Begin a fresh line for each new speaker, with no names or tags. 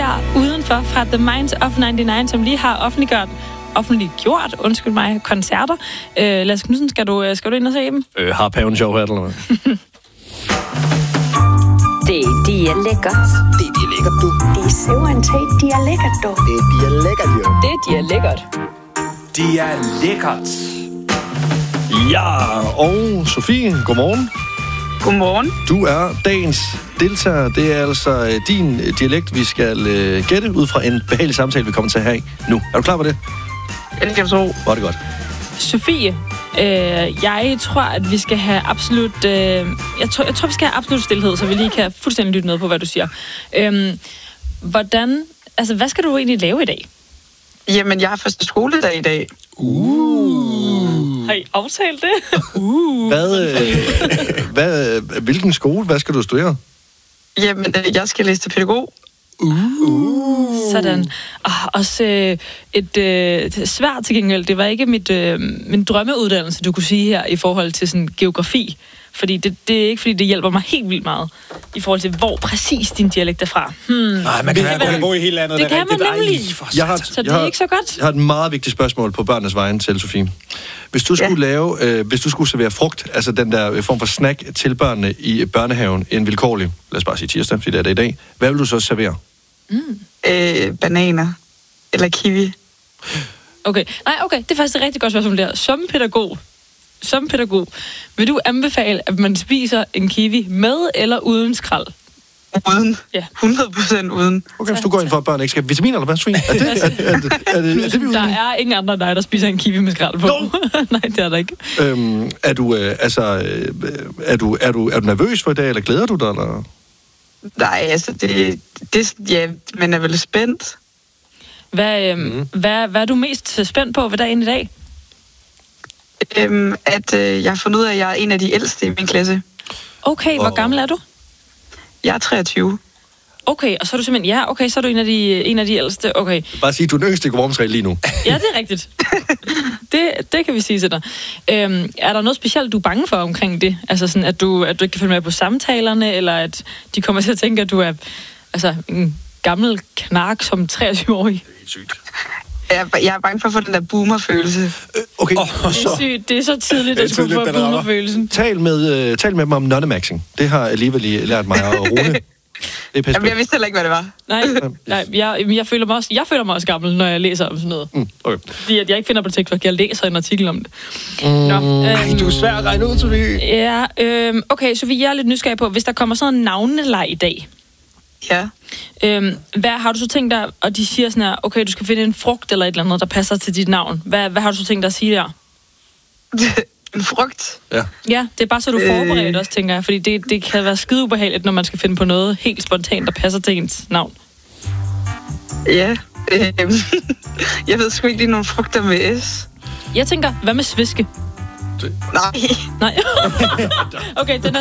her udenfor fra The Minds of 99, som lige har offentliggjort koncerter. Lasse Knudsen, skal du ind og se dem?
Har paven sjov her, eller hvad?
Det er lækkert.
Det er lækkert, du.
Det er simpelthen det er lækkert, du.
Det er lækkert, jo.
Det er lækkert.
Det er lækkert.
Ja, og Sofie, godmorgen.
Godmorgen.
Du er dagens deltager. Det er altså din dialekt, vi skal gætte ud fra en behagelig samtale, vi kommer til at have nu. Er du klar på det?
Jeg kan tro.
Var det godt.
Sofie, jeg tror, at vi skal have absolut... jeg tror, vi skal have absolut stilhed, så vi lige kan fuldstændig lytte med på, hvad du siger. Hvad skal du egentlig lave i dag?
Jamen, jeg har første skoledag i dag.
Har I aftalt det?
Hvilken skole? Hvad skal du studere?
Jamen, jeg skal læse til pædagog.
Sådan. Også et svært til gengæld. Det var ikke min drømmeuddannelse, du kunne sige her, i forhold til sådan geografi. Fordi det er ikke, fordi det hjælper mig helt vildt meget, i forhold til, hvor præcis din dialekt er fra.
Nej, man kan være god i helt andet.
Det kan man nemlig. Så det er ikke så godt.
Jeg har et meget vigtigt spørgsmål på børnenes vegne til Sofie. Hvis du skulle servere frugt, altså den der form for snack til børnene i børnehaven, en vilkårlig, lad os bare sige tirsdag, fordi det er det i dag, hvad vil du så servere?
Bananer. Eller kiwi.
Okay, det er faktisk et rigtig godt spørgsmål der. Som pædagog, vil du anbefale, at man spiser en kiwi med eller uden skrald?
Uden.
Ja.
100% uden.
Okay, hvis du går ind for, at børn ikke skal have vitaminer, eller hvad, Sofie? Er det
der er ingen andre end dig, der spiser en kiwi med skrald på. No. Nej, det er der ikke.
Er du nervøs for i dag, eller glæder du dig, eller?
Nej, altså, man er vel spændt.
Hvad er du mest spændt på ved dagen i dag?
At jeg har fundet ud af, at jeg er en af de ældste i min klasse.
Okay, hvor gammel er du?
Jeg er 23.
Okay, og så er du simpelthen... så er du en af de ældste. Okay.
Bare sige, du er den yngste i Godmorgensregel lige nu.
Ja, det er rigtigt. det kan vi sige til dig. Er der noget specielt, du er bange for omkring det? Altså sådan, at du ikke kan følge med på samtalerne, eller at de kommer til at tænke, at du er en gammel knark som 23-årig?
Det er helt sygt.
Jeg er bange for at få den der boomer-følelse.
Okay.
Det er så tidligt, at skulle få boomer-følelsen.
Tal med dem om nonnemaxing. Det har alligevel lært mig at Rune.
Jeg vidste heller ikke, hvad det var.
Nej, jeg føler mig også gammel, når jeg læser om sådan noget.
Okay.
Fordi at jeg ikke finder på TikTok, jeg læser en artikel om det.
Du er svær at regne ud, Sofie.
Ja, okay, Sofie, jeg er lidt nysgerrig på, hvis der kommer sådan en navneleg i dag.
Ja.
Hvad har du så tænkt dig, og de siger sådan her, okay, du skal finde en frugt eller et eller andet, der passer til dit navn. Hvad har du så tænkt dig at sige der?
En frugt?
Ja, det er bare så, du forbereder også, tænker jeg. Fordi det kan være skide ubehageligt, når man skal finde på noget helt spontant, der passer til ens navn.
Ja. Jeg ved sgu ikke lige nogle frugter med S.
Jeg tænker, hvad med sviske?
Nej.
Okay, den er